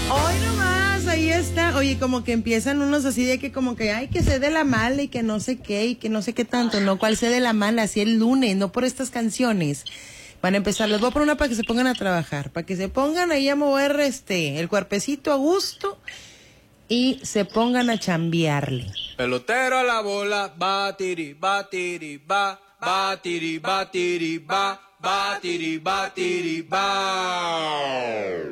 Hoy nomás, ahí está. Oye, como que empiezan unos así de que como que, ay, que sé de la mala y que no sé qué y que no sé qué tanto, ¿no? ¿Cuál sé de la mala? Así el lunes, no por estas canciones. Van a empezar, les voy a poner una para que se pongan a trabajar, para que se pongan ahí a mover el cuerpecito a gusto y se pongan a chambearle. Pelotero a la bola, batiri, batiri, ba, batiri, batiri, ba, batiri, batiri, ba.